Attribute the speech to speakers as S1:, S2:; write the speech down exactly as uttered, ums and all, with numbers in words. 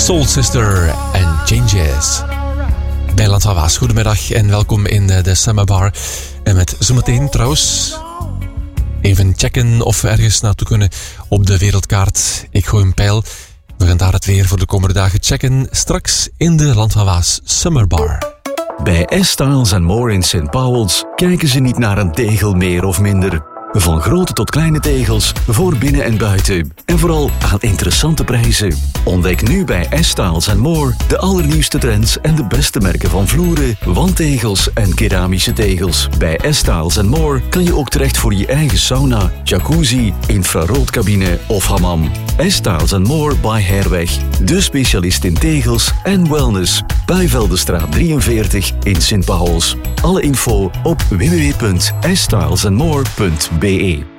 S1: Soul Sister en Changes. Bij Land van Waas, goedemiddag en welkom in de Summer Bar. En met zometeen trouwens even checken of we ergens naartoe kunnen op de wereldkaart. Ik gooi een pijl. We gaan daar het weer voor de komende dagen checken. Straks in de Land van Waas Summer Bar.
S2: Bij S-Styles and More in Saint Paul's kijken ze niet naar een tegel meer of minder. Van grote tot kleine tegels, voor binnen en buiten. En vooral aan interessante prijzen. Ontdek nu bij S-Styles and More de allernieuwste trends en de beste merken van vloeren, wandtegels en keramische tegels. Bij S-Styles and More kan je ook terecht voor je eigen sauna, jacuzzi, infraroodcabine of hammam. S-Styles and More by Herweg. De specialist in tegels en wellness. Puiveldenstraat drieënveertig in Saint Paul's. Alle info op w w w punt s styles and more punt b e.